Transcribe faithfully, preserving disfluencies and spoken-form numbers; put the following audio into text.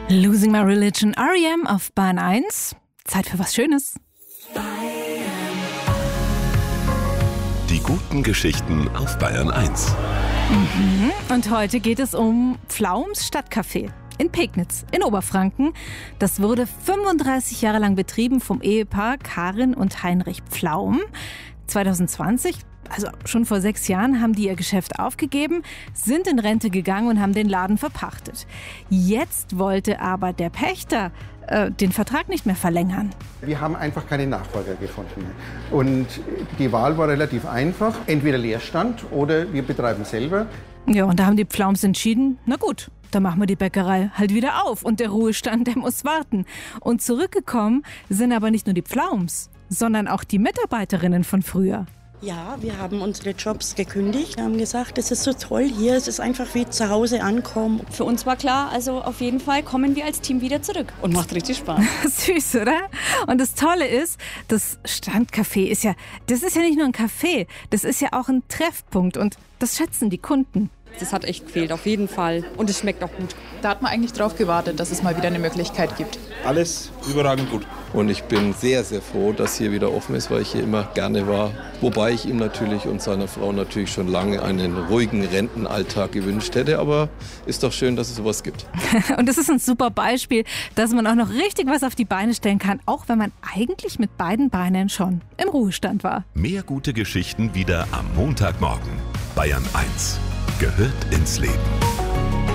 Losing My Religion, R E M auf Bahn eins. Zeit für was Schönes. Die guten Geschichten auf Bayern eins. Mhm. Und heute geht es um Pflaums Stadtcafé in Pegnitz in Oberfranken. Das wurde fünfunddreißig Jahre lang betrieben vom Ehepaar Karin und Heinrich Pflaum. zwanzig zwanzig, also schon vor sechs Jahren, haben die ihr Geschäft aufgegeben, sind in Rente gegangen und haben den Laden verpachtet. Jetzt wollte aber der Pächter äh, den Vertrag nicht mehr verlängern. Wir haben einfach keine Nachfolger gefunden. Und die Wahl war relativ einfach. Entweder Leerstand oder wir betreiben selber. Ja, und da haben die Pflaums entschieden, na gut, dann machen wir die Bäckerei halt wieder auf. Und der Ruhestand, der muss warten. Und zurückgekommen sind aber nicht nur die Pflaums, sondern auch die Mitarbeiterinnen von früher. Ja, wir haben unsere Jobs gekündigt. Wir haben gesagt, es ist so toll hier, es ist einfach wie zu Hause ankommen. Für uns war klar, also auf jeden Fall kommen wir als Team wieder zurück. Und macht richtig Spaß. Süß, oder? Und das Tolle ist, das Standcafé ist ja, das ist ja nicht nur ein Café, das ist ja auch ein Treffpunkt und das schätzen die Kunden. Das hat echt gefehlt, auf jeden Fall. Und es schmeckt auch gut. Da hat man eigentlich drauf gewartet, dass es mal wieder eine Möglichkeit gibt. Alles überragend gut. Und ich bin sehr, sehr froh, dass hier wieder offen ist, weil ich hier immer gerne war. Wobei ich ihm natürlich und seiner Frau natürlich schon lange einen ruhigen Rentenalltag gewünscht hätte. Aber ist doch schön, dass es sowas gibt. Und das ist ein super Beispiel, dass man auch noch richtig was auf die Beine stellen kann, auch wenn man eigentlich mit beiden Beinen schon im Ruhestand war. Mehr gute Geschichten wieder am Montagmorgen. Bayern eins gehört ins Leben.